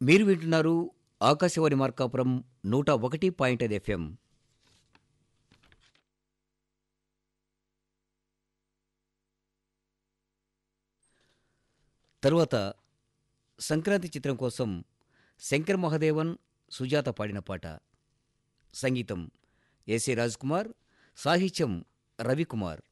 మీరు వింటున్నారు ఆకాశవాణి మార్కాపురం 101.5 ఎఫ్ఎం. తరువాత సంక్రాంతి చిత్రం కోసం శంకర్ మహాదేవన్, సుజాత పాడిన పాట. సంగీతం ఎస్ఏ రాజ్కుమార్, సాహిత్యం రవికుమార్.